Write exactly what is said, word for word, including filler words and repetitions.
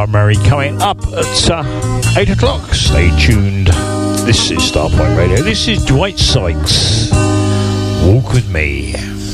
Murray coming up at uh, eight o'clock. Stay tuned. This is Starpoint Radio. This is Dwight Sykes. Walk with me.